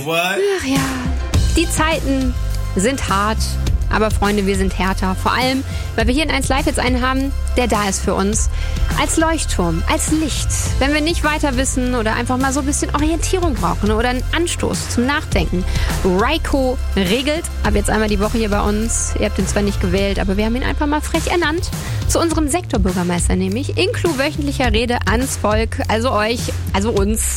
Ach ja, die Zeiten sind hart, aber Freunde, wir sind härter. Vor allem, weil wir hier in 1 Live jetzt einen haben, der da ist für uns. Als Leuchtturm, als Licht. Wenn wir nicht weiter wissen oder einfach mal so ein bisschen Orientierung brauchen oder einen Anstoß zum Nachdenken. Raiko regelt ab jetzt einmal die Woche hier bei uns. Ihr habt ihn zwar nicht gewählt, aber wir haben ihn einfach mal frech ernannt. Zu unserem Sektorbürgermeister nämlich. Inklu wöchentlicher Rede ans Volk, also euch, also uns.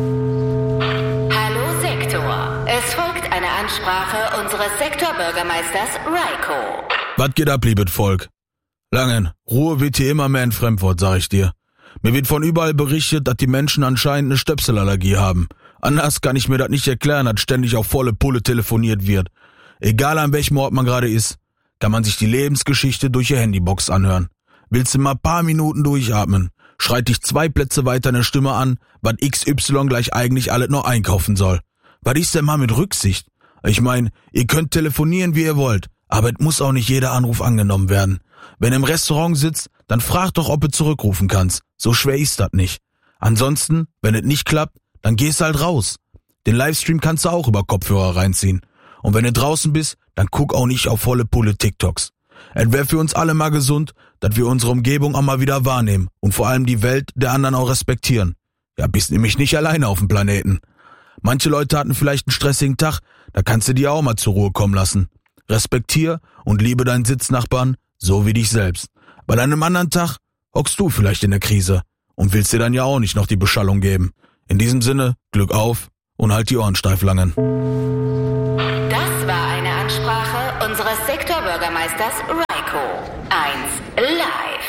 Es folgt eine Ansprache unseres Sektorbürgermeisters Raiko. Was geht ab, liebes Volk? Langen, Ruhe wird hier immer mehr ein Fremdwort, sag ich dir. Mir wird von überall berichtet, dass die Menschen anscheinend eine Stöpselallergie haben. Anders kann ich mir das nicht erklären, dass ständig auf volle Pulle telefoniert wird. Egal an welchem Ort man gerade ist, kann man sich die Lebensgeschichte durch ihr Handybox anhören. Willst du mal paar Minuten durchatmen, schreit dich 2 Plätze weiter eine Stimme an, was XY gleich eigentlich alles noch einkaufen soll. Was ist denn mal mit Rücksicht? Ich meine, ihr könnt telefonieren, wie ihr wollt, aber es muss auch nicht jeder Anruf angenommen werden. Wenn du im Restaurant sitzt, dann frag doch, ob du zurückrufen kannst. So schwer ist das nicht. Ansonsten, wenn es nicht klappt, dann gehst halt raus. Den Livestream kannst du auch über Kopfhörer reinziehen. Und wenn du draußen bist, dann guck auch nicht auf volle Pulle TikToks. Es wäre für uns alle mal gesund, dass wir unsere Umgebung auch mal wieder wahrnehmen und vor allem die Welt der anderen auch respektieren. Ja, bist nämlich nicht alleine auf dem Planeten. Manche Leute hatten vielleicht einen stressigen Tag, da kannst du dir auch mal zur Ruhe kommen lassen. Respektier und liebe deinen Sitznachbarn, so wie dich selbst. Bei einem anderen Tag hockst du vielleicht in der Krise und willst dir dann ja auch nicht noch die Beschallung geben. In diesem Sinne, Glück auf und halt die Ohren steif, Langen. Das war eine Ansprache unseres Sektorbürgermeisters Raiko. 1 Live.